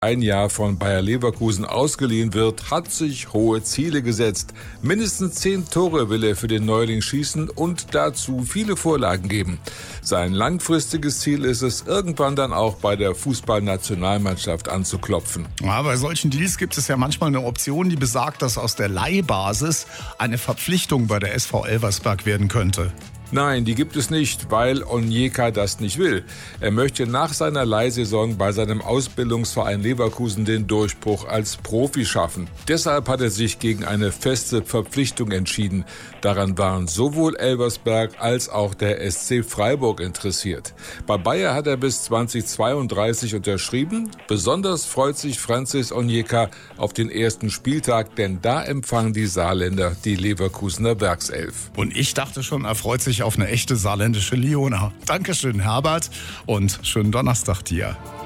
ein Jahr von Bayer Leverkusen ausgeliehen wird, hat sich hohe Ziele gesetzt. Mindestens 10 Tore will er für den Neuling schießen und dazu viele Vorlagen geben. Sein langfristiges Ziel ist es, irgendwann dann auch bei der Fußballnationalmannschaft anzuklopfen. Ja, bei solchen Deals gibt es ja manchmal eine Option, die besagt, dass aus der Leihbasis eine Verpflichtung bei der SV Elversberg werden könnte. Nein, die gibt es nicht, weil Onyeka das nicht will. Er möchte nach seiner Leihsaison bei seinem Ausbildungsverein Leverkusen den Durchbruch als Profi schaffen. Deshalb hat er sich gegen eine feste Verpflichtung entschieden. Daran waren sowohl Elversberg als auch der SC Freiburg interessiert. Bei Bayer hat er bis 2032 unterschrieben. Besonders freut sich Francis Onyeka auf den ersten Spieltag, denn da empfangen die Saarländer die Leverkusener Werkself. Und ich dachte schon, er freut sich auf eine echte saarländische Liona. Dankeschön, Herbert, und schönen Donnerstag dir.